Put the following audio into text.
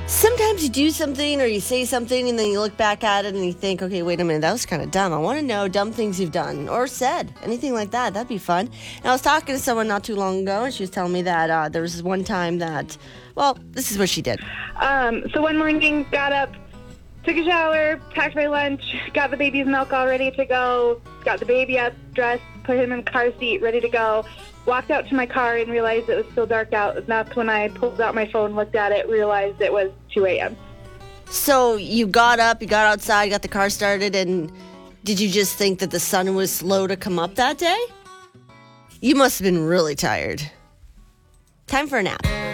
Sometimes you do something or you say something and then you look back at it and you think, okay, wait a minute, that was kind of dumb. I want to know dumb things you've done or said, anything like that. That'd be fun. And I was talking to someone not too long ago and she was telling me that there was this one time that, well, this is what she did. So one morning, got up, took a shower, packed my lunch, got the baby's milk all ready to go, got the baby up, dressed, put him in the car seat, ready to go. Walked out to my car and realized it was still dark out. And that's when I pulled out my phone, looked at it, realized it was 2 a.m. So you got up, you got outside, got the car started, and did you just think that the sun was slow to come up that day? You must have been really tired. Time for a nap.